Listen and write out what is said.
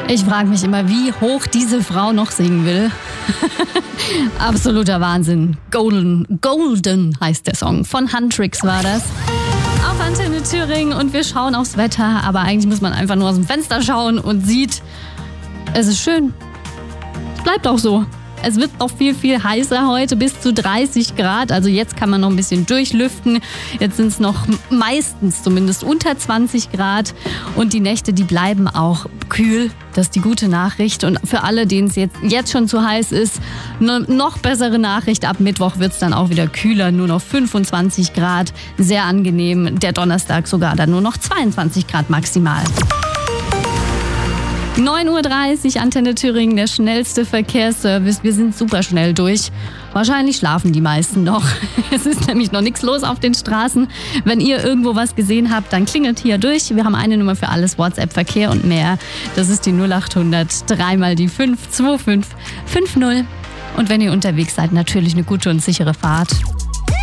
Ich frage mich immer, wie hoch diese Frau noch singen will. Absoluter Wahnsinn. Golden heißt der Song. Von Huntrix war das. Auf Antenne Thüringen und wir schauen aufs Wetter. Aber eigentlich muss man einfach nur aus dem Fenster schauen und sieht, es ist schön. Es bleibt auch so. Es wird noch viel, viel heißer heute, bis zu 30 Grad. Also jetzt kann man noch ein bisschen durchlüften. Jetzt sind es noch meistens zumindest unter 20 Grad. Und die Nächte, die bleiben auch kühl. Das ist die gute Nachricht. Und für alle, denen es jetzt schon zu heiß ist, eine noch bessere Nachricht. Ab Mittwoch wird es dann auch wieder kühler. Nur noch 25 Grad. Sehr angenehm. Der Donnerstag sogar dann nur noch 22 Grad maximal. 9:30 Uhr, Antenne Thüringen, der schnellste Verkehrsservice. Wir sind super schnell durch. Wahrscheinlich schlafen die meisten noch. Es ist nämlich noch nichts los auf den Straßen. Wenn ihr irgendwo was gesehen habt, dann klingelt hier durch. Wir haben eine Nummer für alles, WhatsApp, Verkehr und mehr. Das ist die 0800 3 mal die 5 25 50. Und wenn ihr unterwegs seid, natürlich eine gute und sichere Fahrt.